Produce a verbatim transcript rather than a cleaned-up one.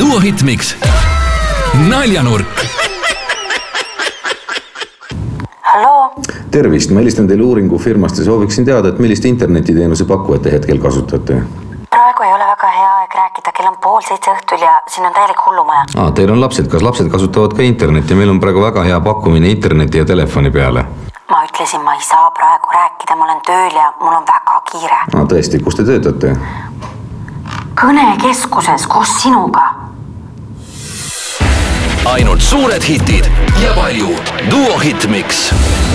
Duo Hitmix naljanurk. Hallo? Tervist, ma helistan teile uuringufirmast ja sooviksin teada, et millist internetiteenuse pakkujate hetkel kasutate? Praegu ei ole väga hea aeg rääkida, kell on pool seitse õhtul ja siin on täielik hullumaja. Aa, teil on lapsed, kas lapsed kasutavad ka internetti? Meil on praegu väga hea pakkumine interneti ja telefoni peale. Ma ütlesin, ma ei saa praegu rääkida, ma olen tööl ja mul on väga kiire. Aa, tõesti, kus te töötate? Kõnekeskuses koos sinuga. Ainult suured hitid ja palju Duo Hitmix.